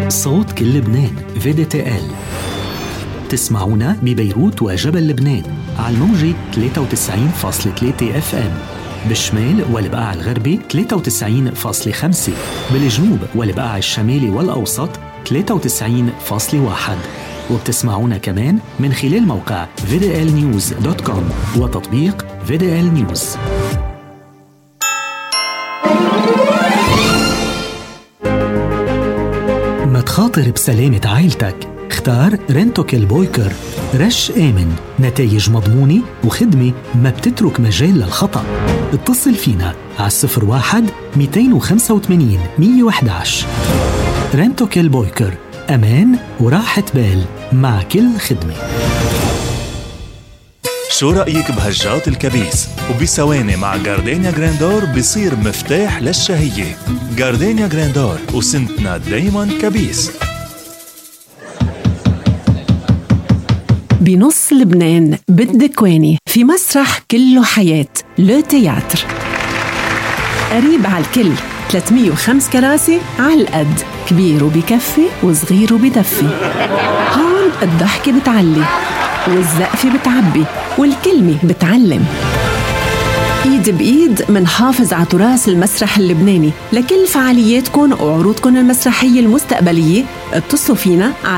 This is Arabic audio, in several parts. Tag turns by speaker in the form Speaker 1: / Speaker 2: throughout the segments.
Speaker 1: صوت كل لبنان VDTL. تسمعونا ببيروت وجبل لبنان على الموجة 93.3 FM، بالشمال والبقاع الغربي 93.5، بالجنوب والبقاع الشمالي والأوسط 93.1، وبتسمعونا كمان من خلال موقع VDLnews.com وتطبيق VDL News. ما تخاطر بسلامة عائلتك، اختار رنتوكل بويكر. رش آمن، نتائج مضمونة وخدمة ما بتترك مجال للخطأ. اتصل فينا على 01-285-111. رنتوكل بويكر، أمان وراحة بال مع كل خدمة.
Speaker 2: شو رأيك بهجات الكبيس؟ وبثواني مع جاردينيا جراندور بيصير مفتاح للشهية. جاردينيا جراندور، وسنتنا دايما كبيس.
Speaker 3: بنص لبنان بالدكواني في مسرح كله حياة لو تياتر، قريب على الكل، 305 كراسي على القد، كبير وبكفي وصغير وبدفي. هون الضحكة بتعلي والزقفة بتعبي والكلمة بتعلم. ايد بايد منحافظ على تراث المسرح اللبناني. لكل فعالياتكم وعروضكم المسرحية المستقبلية اتصلوا فينا على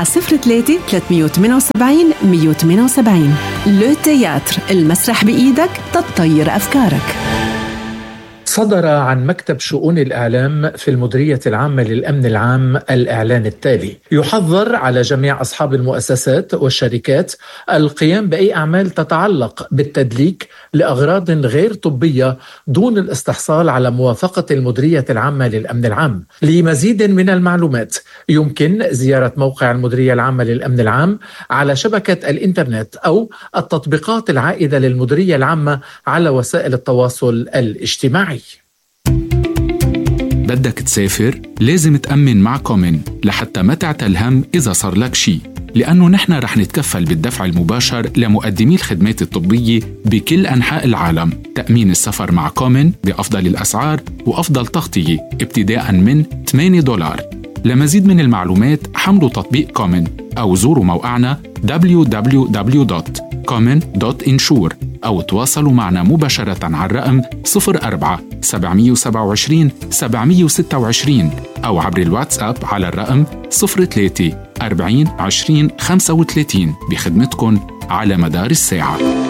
Speaker 3: 03-378-178. لو تياتر، المسرح بإيدك تطير أفكارك.
Speaker 4: صدر عن مكتب شؤون الإعلام في المديرية العامة للأمن العام الإعلان التالي: يحظر على جميع أصحاب المؤسسات والشركات القيام بأي أعمال تتعلق بالتدليك لأغراض غير طبية دون الاستحصال على موافقة المديرية العامة للأمن العام. لمزيد من المعلومات يمكن زيارة موقع المديرية العامة للأمن العام على شبكة الإنترنت أو التطبيقات العائدة للمديرية العامة على وسائل التواصل الاجتماعي.
Speaker 5: بدك تسافر؟ لازم تأمن مع كومن لحتى ما تعتل هم إذا صار لك شي، لأنه نحن رح نتكفل بالدفع المباشر لمقدمي الخدمات الطبية بكل أنحاء العالم. تأمين السفر مع كومن بأفضل الأسعار وأفضل تغطية ابتداء من $8. لمزيد من المعلومات حملوا تطبيق كومن أو زوروا موقعنا www.common.insure أو تواصلوا معنا مباشرة على الرقم 04-727-726 أو عبر الواتساب على الرقم 03-40-20-35 بخدمتكم على مدار الساعة.